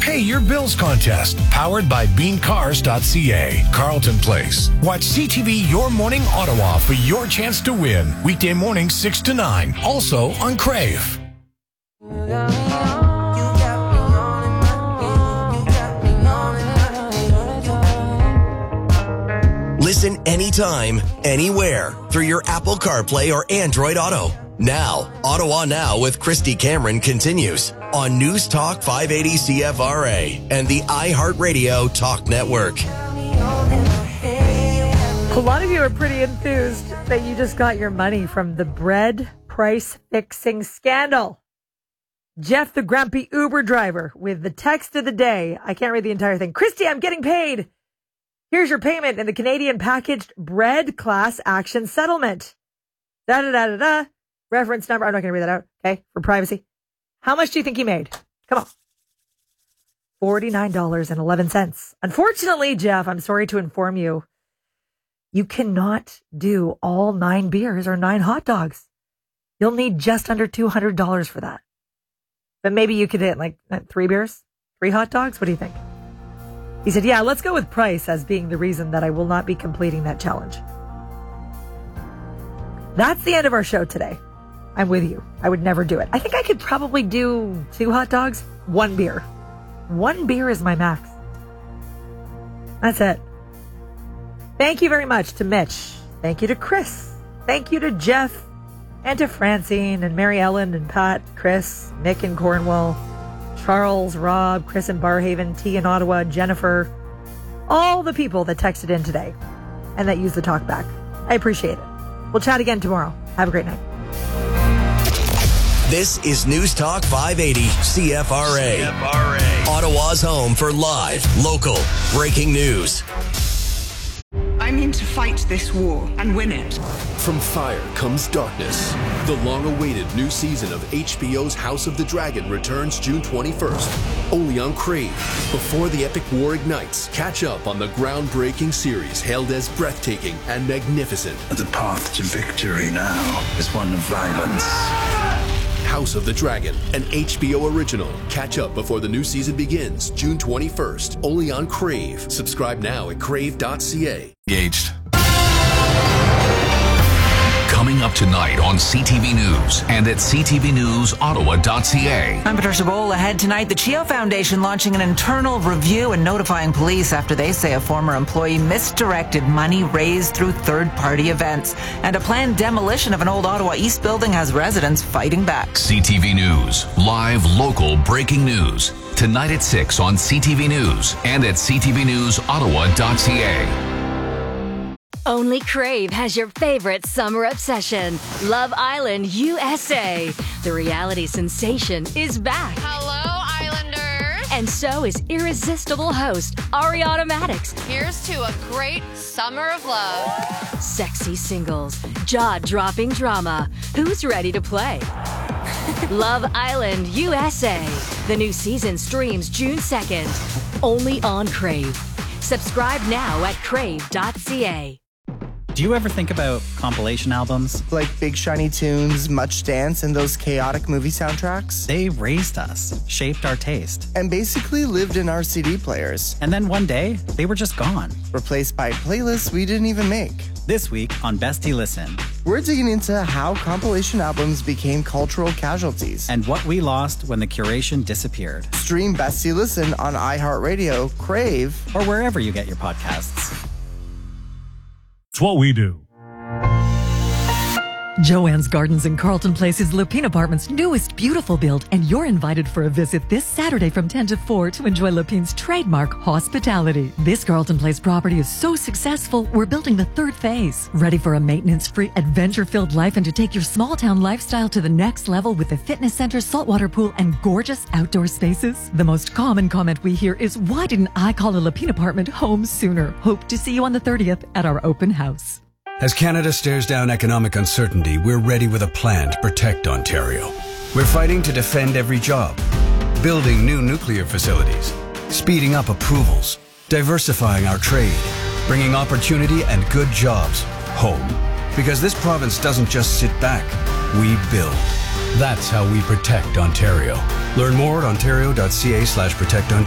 Pay Your Bills contest, powered by beancars.ca. Carlton Place. Watch CTV Your Morning Ottawa for your chance to win. Weekday mornings 6 to 9. Also on Crave. Listen anytime, anywhere through your Apple CarPlay or Android Auto. Now, Ottawa Now with Christy Cameron continues on News Talk 580 CFRA and the iHeartRadio Talk Network. A lot of you are pretty enthused that you just got your money from the bread price fixing scandal. Jeff, the grumpy Uber driver, with the text of the day. I can't read the entire thing. Christy, I'm getting paid. Here's your payment in the Canadian packaged bread class action settlement. Da-da-da-da-da. Reference number. I'm not going to read that out. Okay. For privacy. How much do you think he made? Come on. $49.11. Unfortunately, Jeff, I'm sorry to inform you, you cannot do all 9 beers or 9 hot dogs. You'll need just under $200 for that. But maybe you could hit like 3 beers, 3 hot dogs. What do you think? He said, yeah, let's go with price as being the reason that I will not be completing that challenge. That's the end of our show today. I'm with you. I would never do it. I think I could probably do 2 hot dogs, 1 beer. 1 beer is my max. That's it. Thank you very much to Mitch. Thank you to Chris. Thank you to Jeff and to Francine and Mary Ellen and Pat, Chris, Nick in Cornwall, Charles, Rob, Chris in Barhaven, T in Ottawa, Jennifer, all the people that texted in today and that used the talk back. I appreciate it. We'll chat again tomorrow. Have a great night. This is News Talk 580 CFRA. Ottawa's home for live, local, breaking news. I mean to fight this war and win it. From fire comes darkness. The long-awaited new season of HBO's House of the Dragon returns June 21st, only on Crave. Before the epic war ignites, catch up on the groundbreaking series hailed as breathtaking and magnificent. The path to victory now is one of violence. House of the Dragon, an HBO original. Catch up before the new season begins, June 21st, only on Crave. Subscribe now at crave.ca. Engaged. Coming up tonight on CTV News and at ctvnewsottawa.ca. I'm Patricia Bowl. Ahead tonight, the CHEO Foundation launching an internal review and notifying police after they say a former employee misdirected money raised through third-party events. And a planned demolition of an old Ottawa East building has residents fighting back. CTV News, live, local, breaking news. Tonight at 6 on CTV News and at ctvnewsottawa.ca. Only Crave has your favorite summer obsession, Love Island USA. The reality sensation is back. Hello, Islanders. And so is irresistible host Ariana Maddox. Here's to a great summer of love. Sexy singles, jaw-dropping drama. Who's ready to play? Love Island USA. The new season streams June 2nd, only on Crave. Subscribe now at crave.ca. Do you ever think about compilation albums? Like Big Shiny Tunes, Much Dance, and those chaotic movie soundtracks? They raised us, shaped our taste, and basically lived in our CD players. And then one day, they were just gone. Replaced by playlists we didn't even make. This week on Bestie Listen, we're digging into how compilation albums became cultural casualties. And what we lost when the curation disappeared. Stream Bestie Listen on iHeartRadio, Crave, or wherever you get your podcasts. It's what we do. Joanne's Gardens in Carlton Place is Lupine Apartments' newest beautiful build, and you're invited for a visit this Saturday from 10 to 4 to enjoy Lupine's trademark hospitality. This Carlton Place property is so successful, we're building the 3rd phase. Ready for a maintenance-free, adventure-filled life and to take your small-town lifestyle to the next level with a fitness center, saltwater pool, and gorgeous outdoor spaces? The most common comment we hear is, why didn't I call a Lupine apartment home sooner? Hope to see you on the 30th at our open house. As Canada stares down economic uncertainty, we're ready with a plan to protect Ontario. We're fighting to defend every job, building new nuclear facilities, speeding up approvals, diversifying our trade, bringing opportunity and good jobs home. Because this province doesn't just sit back, we build. That's how we protect Ontario. Learn more at ontario.ca/protectontario.